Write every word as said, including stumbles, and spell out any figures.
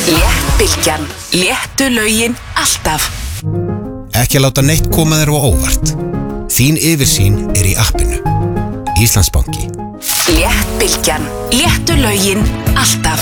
Léttbylgjan, léttu lögin alltaf. Ekki láta neitt koma þér á óvart. Þín yfirsýn er í appinu. Íslandsbanki. Léttbylgjan, léttu lögin alltaf.